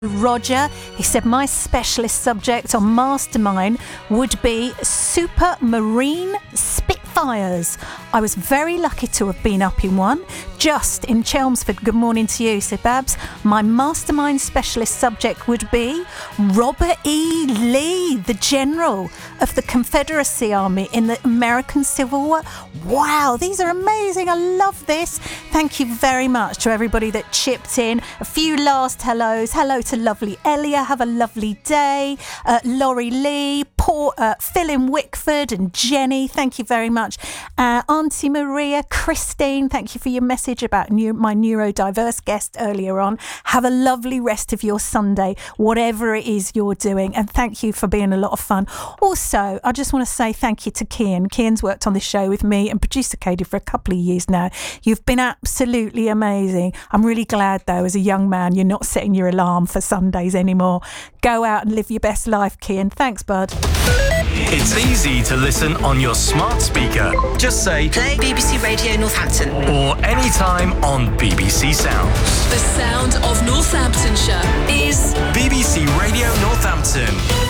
Roger, he said my specialist subject on Mastermind would be Supermarine Spitfires. I was very lucky to have been up in one, just in Chelmsford. Good morning to you, said Babs. My Mastermind specialist subject would be Robert E. Lee, the General of the Confederacy Army in the American Civil War. Wow, these are amazing. I love this. Thank you very much to everybody that chipped in. A few last hellos. Hello to lovely Elia. Have a lovely day. Laurie Lee, Phil in Wickford and Jenny. Thank you very much. Auntie Maria, Christine, thank you for your message about my neurodiverse guest earlier on. Have a lovely rest of your Sunday, whatever it is you're doing. And thank you for being a lot of fun. Also, I just want to say thank you to Kian. Kian's worked on this show with me and producer Katie for a couple of years now. You've been absolutely amazing. I'm really glad, though, as a young man, you're not setting your alarm for Sundays anymore. Go out and live your best life, Kian. Thanks, bud. It's easy to listen on your smart speaker. Just say, play BBC Radio Northampton. Or anytime on BBC Sounds. The sound of Northamptonshire is BBC Radio Northampton.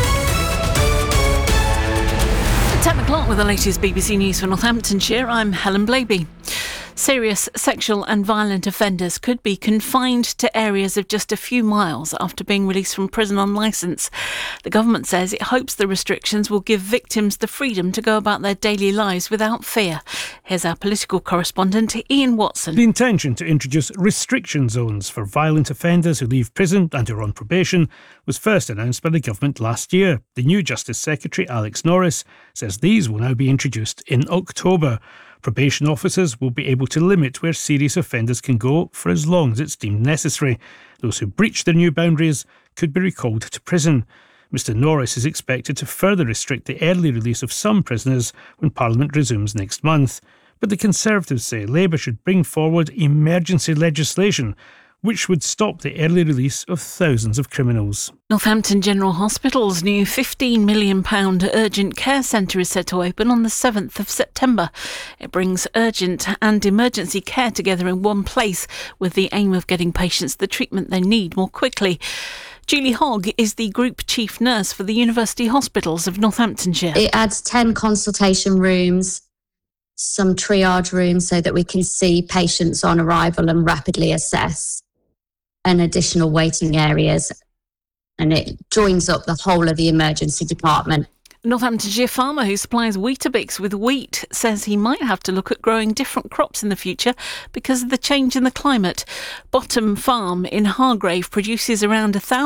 10 o'clock with the latest BBC News for Northamptonshire. I'm Helen Blaby. Serious sexual and violent offenders could be confined to areas of just a few miles after being released from prison on licence. The government says it hopes the restrictions will give victims the freedom to go about their daily lives without fear. Here's our political correspondent, Ian Watson. The intention to introduce restriction zones for violent offenders who leave prison and who are on probation was first announced by the government last year. The new Justice Secretary, Alex Norris, says these will now be introduced in October. Probation officers will be able to limit where serious offenders can go for as long as it's deemed necessary. Those who breach the new boundaries could be recalled to prison. Mr Norris is expected to further restrict the early release of some prisoners when Parliament resumes next month. But the Conservatives say Labour should bring forward emergency legislation which would stop the early release of thousands of criminals. Northampton General Hospital's new £15 million urgent care centre is set to open on the 7th of September. It brings urgent and emergency care together in one place with the aim of getting patients the treatment they need more quickly. Julie Hogg is the Group Chief Nurse for the University Hospitals of Northamptonshire. It adds 10 consultation rooms, some triage rooms so that we can see patients on arrival and rapidly assess, and additional waiting areas, and it joins up the whole of the emergency department. Northamptonshire farmer who supplies Weetabix with wheat says he might have to look at growing different crops in the future because of the change in the climate. Bottom Farm in Hargrave produces around 1,000